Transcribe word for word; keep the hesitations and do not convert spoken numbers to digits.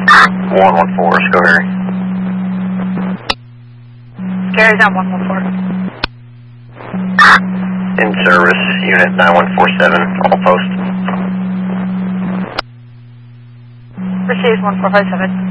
one one four, Schoberry. Gary's down one one four. In service, unit nine one four seven, all post. Receives one four five seven.